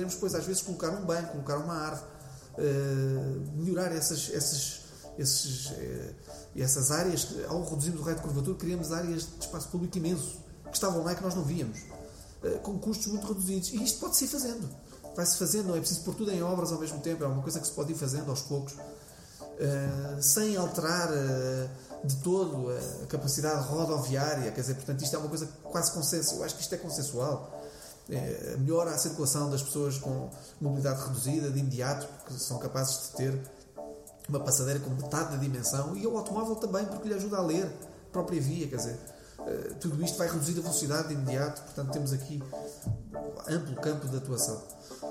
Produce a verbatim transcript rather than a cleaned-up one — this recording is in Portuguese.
podemos depois às vezes colocar um banco, colocar uma árvore, uh, melhorar essas, essas, esses, uh, essas áreas. Ao reduzirmos o raio de curvatura, criamos áreas de espaço público imenso que estavam lá e que nós não víamos, uh, com custos muito reduzidos. E isto pode-se ir fazendo, vai-se fazendo, não é preciso pôr tudo em obras ao mesmo tempo, é uma coisa que se pode ir fazendo aos poucos, uh, sem alterar uh, de todo a capacidade rodoviária. Quer dizer, portanto, isto é uma coisa quase consensual. Eu acho que isto é consensual. É, melhora a circulação das pessoas com mobilidade reduzida de imediato, porque são capazes de ter uma passadeira com metade da dimensão, e o automóvel também, porque lhe ajuda a ler a própria via. Quer dizer, tudo isto vai reduzir a velocidade de imediato. Portanto, temos aqui amplo campo de atuação.